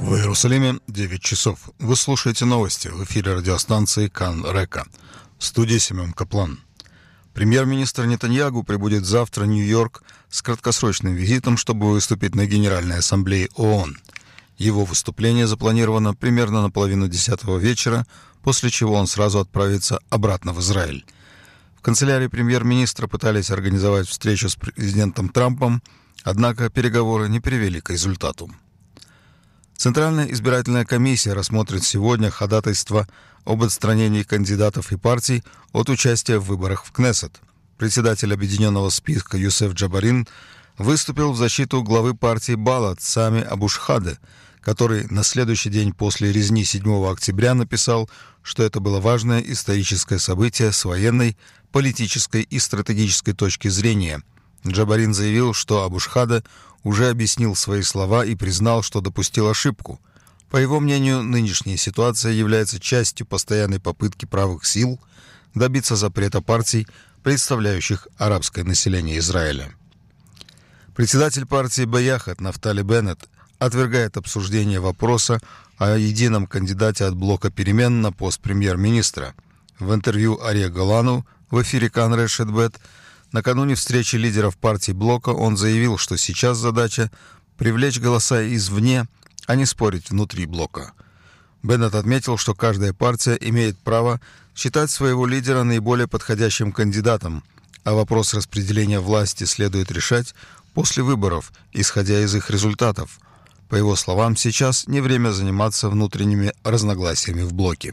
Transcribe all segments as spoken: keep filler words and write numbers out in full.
В Иерусалиме девять часов. Вы слушаете новости в эфире радиостанции Кан Река. В студии Семен Каплан. Премьер-министр Нетаньяху прибудет завтра в Нью-Йорк с краткосрочным визитом, чтобы выступить на Генеральной ассамблее ООН. Его выступление запланировано примерно на половину десятого вечера, после чего он сразу отправится обратно в Израиль. В канцелярии премьер-министра пытались организовать встречу с президентом Трампом, однако переговоры не привели к результату. Центральная избирательная комиссия рассмотрит сегодня ходатайство об отстранении кандидатов и партий от участия в выборах в Кнессет. Председатель объединенного списка Юсеф Джабарин выступил в защиту главы партии Балат Сами Абу-Шхаде, который на следующий день после резни седьмого октября написал, что это было важное историческое событие с военной, политической и стратегической точки зрения. Джабарин заявил, что Абу-Шхаде уже объяснил свои слова и признал, что допустил ошибку. По его мнению, нынешняя ситуация является частью постоянной попытки правых сил добиться запрета партий, представляющих арабское население Израиля. Председатель партии Беяхат Нафтали Беннет отвергает обсуждение вопроса о едином кандидате от блока перемен на пост премьер-министра. В интервью Арье Голану в эфире Кан Решет Бет накануне встречи лидеров партий блока он заявил, что сейчас задача привлечь голоса извне, а не спорить внутри блока. Беннет отметил, что каждая партия имеет право считать своего лидера наиболее подходящим кандидатом, а вопрос распределения власти следует решать после выборов, исходя из их результатов. По его словам, сейчас не время заниматься внутренними разногласиями в блоке.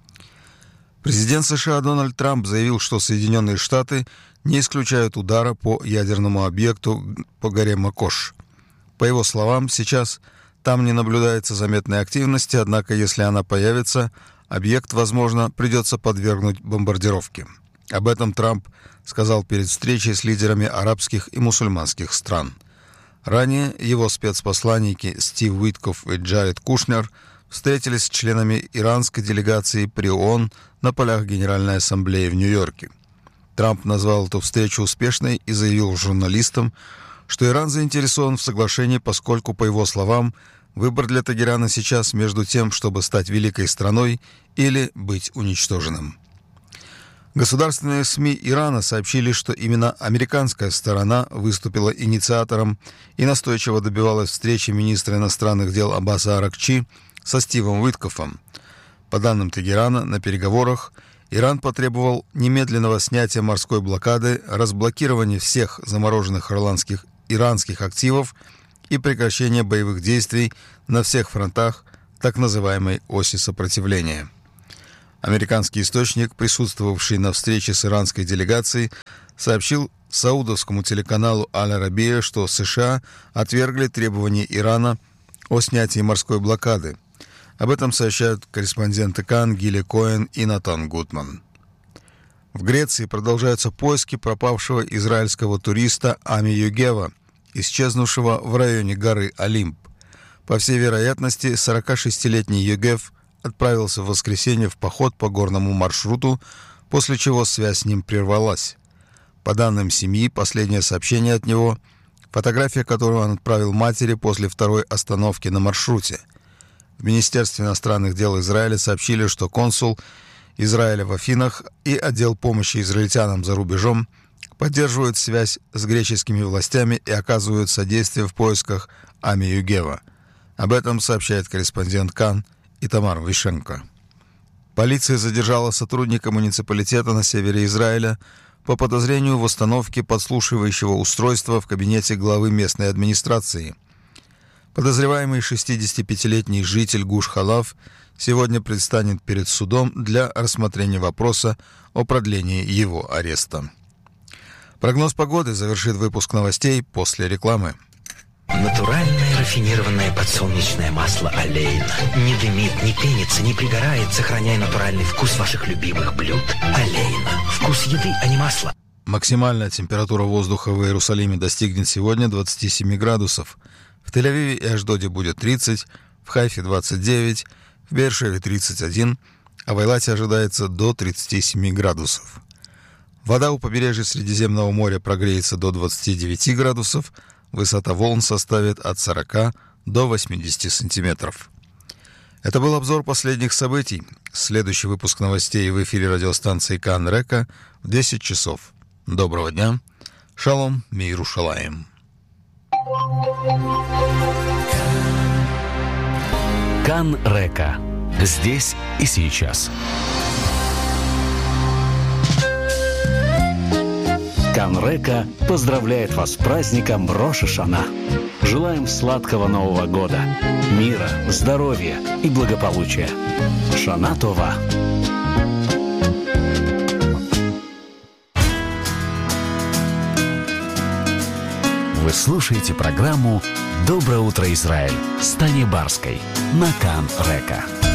Президент США Дональд Трамп заявил, что Соединенные Штаты не исключают удара по ядерному объекту по горе Макош. По его словам, сейчас там не наблюдается заметной активности, однако если она появится, объект, возможно, придется подвергнуть бомбардировке. Об этом Трамп сказал перед встречей с лидерами арабских и мусульманских стран. Ранее его спецпосланники Стив Уиткоф и Джаред Кушнер встретились с членами иранской делегации при ООН на полях Генеральной ассамблеи в Нью-Йорке. Трамп назвал эту встречу успешной и заявил журналистам, что Иран заинтересован в соглашении, поскольку, по его словам, выбор для Тегерана сейчас между тем, чтобы стать великой страной или быть уничтоженным. Государственные СМИ Ирана сообщили, что именно американская сторона выступила инициатором и настойчиво добивалась встречи министра иностранных дел Аббаса Аракчи со Стивом Уиткофом. По данным Тегерана, на переговорах Иран потребовал немедленного снятия морской блокады, разблокирования всех замороженных ирландских, иранских активов и прекращения боевых действий на всех фронтах так называемой оси сопротивления. Американский источник, присутствовавший на встрече с иранской делегацией, сообщил саудовскому телеканалу Аль-Арабия, что США отвергли требования Ирана о снятии морской блокады. Об этом сообщают корреспонденты Кан Гили Коэн и Натан Гутман. В Греции продолжаются поиски пропавшего израильского туриста Ами Югева, исчезнувшего в районе горы Олимп. По всей вероятности, сорокашестилетний Югев отправился в воскресенье в поход по горному маршруту, после чего связь с ним прервалась. По данным семьи, последнее сообщение от него – фотография, которую он отправил матери после второй остановки на маршруте. В Министерстве иностранных дел Израиля сообщили, что консул Израиля в Афинах и отдел помощи израильтянам за рубежом поддерживают связь с греческими властями и оказывают содействие в поисках Ами Югева. Об этом сообщает корреспондент Кан Итамар Вишенко. Полиция задержала сотрудника муниципалитета на севере Израиля по подозрению в установке подслушивающего устройства в кабинете главы местной администрации. Подозреваемый шестидесятипятилетний житель Гуш-Халав сегодня предстанет перед судом для рассмотрения вопроса о продлении его ареста. Прогноз погоды завершит выпуск новостей после рекламы. Натуральное рафинированное подсолнечное масло Олейна. Не дымит, не пенится, не пригорает, сохраняя натуральный вкус ваших любимых блюд. Олейна. Вкус еды, а не масла. Максимальная температура воздуха в Иерусалиме достигнет сегодня двадцати семи градусов. В Тель-Авиве и Ашдоде будет тридцать, в Хайфе двадцать девять, в Беэр-Шеве тридцать один, а в Эйлате ожидается до тридцати семи градусов. Вода у побережья Средиземного моря прогреется до двадцати девяти градусов, высота волн составит от сорока до восьмидесяти сантиметров. Это был обзор последних событий. Следующий выпуск новостей в эфире радиостанции Кан Река в десять часов. Доброго дня. Шалом, миру шалаем. Кан Река. Здесь и сейчас. Кан Река поздравляет вас с праздником Рош ха-Шана. Желаем сладкого Нового года, мира, здоровья и благополучия. Шана Това. Вы слушаете программу «Доброе утро, Израиль» с Таней Барской на Кан Река.